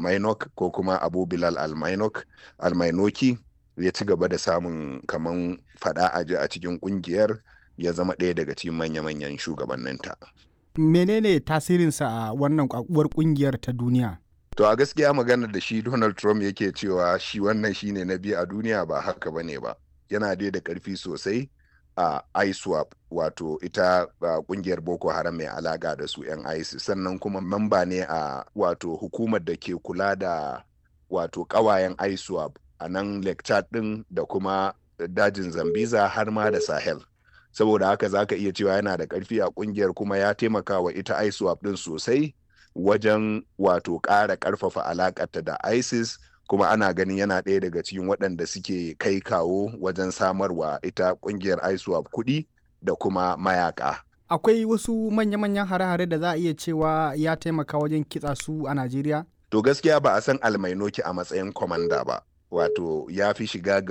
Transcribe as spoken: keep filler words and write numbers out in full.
Mainok ko kuma Abu Bilal al-Mainok al-Mainoki ya ci gaba da samun kaman fada aji a cikin kungiyar, ya zama ɗaya daga cikin manya-manyan shugabanninta. Menene tasirinsa a wannan uwar kungiyar ta duniya? To a gaskiya maganar da shi Donald Trump yake cewa shi wannan shine na biyu a duniya ba haka bane ba. Yana dai da ƙarfi sosai a ISWAP, wato ita kungiyar Boko Haram mai alaka da su 'yan ISIS, sannan kuma mamba ne a wato hukumar da ke kula da wato ƙawayen ISWAP a nan Lake Chad ɗin da kuma dajin Zambiza har ma da Sahel. Saboda haka za ka iya cewa yana da ƙarfi a ƙungiyar, kuma ya taimaka wa ita ISWAP ɗin sosai wajen wato ƙara ƙarfafa alaƙarta da ISIS, kuma ana ganin yana ɗaya daga cikin waɗanda suke kai kawo wajen samarwa ita ƙungiyar ISWAP kuɗi da kuma mayaka. Akwai wasu manya-manyan hare-hare da za a iya cewa ya taimaka wajen kitsa su a Najeriya? To gaskiya ba a san Almainoki a matsayin kwamanda ba, wato ya fi shiga